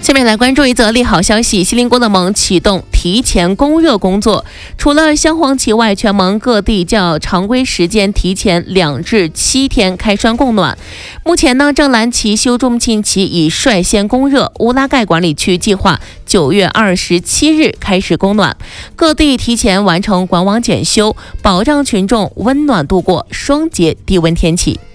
下面来关注一则利好消息，锡林郭勒盟启动提前供热工作。除了镶黄旗外，全盟各地较常规时间提前2至7天开栓供暖。目前呢，正蓝旗、休中庆旗已率先供热，乌拉盖管理区计划9月27日开始供暖。各地提前完成管网检修，保障群众温暖度过双节低温天气。